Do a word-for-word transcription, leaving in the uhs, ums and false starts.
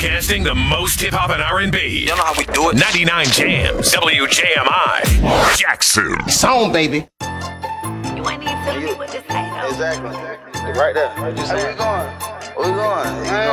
Broadcasting the most hip hop and R and B. You know how we do it. ninety-nine Jams, W J M I, Jackson. It's on, baby. You ain't even telling me what to say, though. Exactly. Right there. Right there. Where we going? Where we going? You